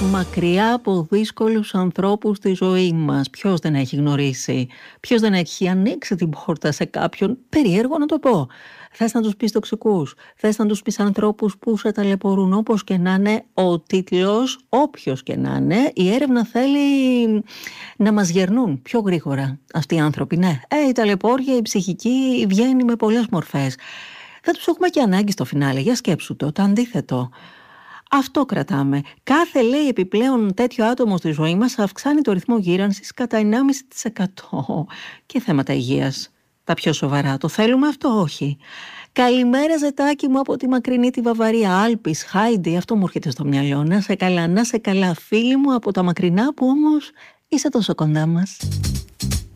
Μακριά από δύσκολους ανθρώπους στη ζωή μας. Ποιος δεν έχει γνωρίσει, ποιος δεν έχει ανοίξει την πόρτα σε κάποιον, περίεργο να το πω. Θες να τους πεις τοξικούς, θες να τους πεις ανθρώπους που σε ταλαιπωρούν, όπως και να είναι ο τίτλος, όποιος και να είναι, η έρευνα θέλει να μας γερνούν πιο γρήγορα αυτοί οι άνθρωποι. Ναι, η ταλαιπώρια, η ψυχική βγαίνει με πολλές μορφές. Δεν τους έχουμε και ανάγκη στο φινάλε, για σκέψου το αντίθετο. Αυτό κρατάμε. Κάθε, λέει, επιπλέον τέτοιο άτομο στη ζωή μας αυξάνει το ρυθμό γύρανσης κατά 1,5%. Και θέματα υγείας. Τα πιο σοβαρά. Το θέλουμε αυτό? Όχι. Καλημέρα, ζετάκι μου, από τη μακρινή τη Βαβαρία. Άλπης, Χάιντι, αυτό μου έρχεται στο μυαλό. Να σε καλά, φίλοι μου από τα μακρινά που όμως είσαι τόσο κοντά μας.